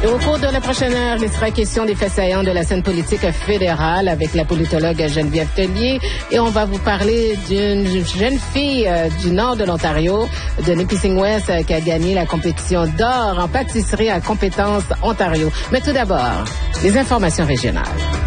Et au cours de la prochaine heure, il sera question des faits saillants de la scène politique fédérale avec la politologue Geneviève Tellier. Et on va vous parler d'une jeune fille du nord de l'Ontario, de Nipissing West, qui a gagné la compétition d'or en pâtisserie à compétences Ontario. Mais tout d'abord, les informations régionales.